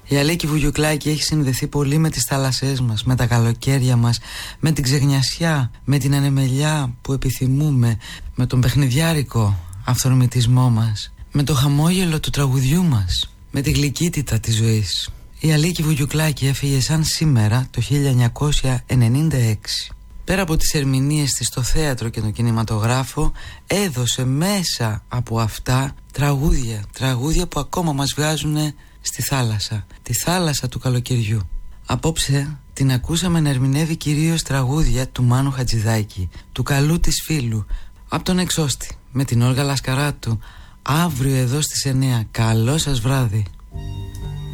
Η Αλίκη Βουγιουκλάκη έχει συνδεθεί πολύ με τις θάλασσές μας, με τα καλοκαίρια μας, με την ξεγνιασιά, με την ανεμελιά που επιθυμούμε, με τον παιχνιδιάρικο αυθορμητισμό μας, με το χαμόγελο του τραγουδιού μας, με τη γλυκύτητα της ζωής. Η Αλίκη Βουγιουκλάκη έφυγε σαν σήμερα το 1996. Πέρα από τις ερμηνείες της στο θέατρο και τον κινηματογράφο, έδωσε μέσα από αυτά τραγούδια που ακόμα μας βγάζουν στη θάλασσα, τη θάλασσα του καλοκαιριού. Απόψε την ακούσαμε να ερμηνεύει κυρίως τραγούδια του Μάνου Χατζηδάκη, του καλού της φίλου, από τον Εξώστη, με την Όλγα Λασκαράτου. Αύριο εδώ στις 9. Καλό σας βράδυ.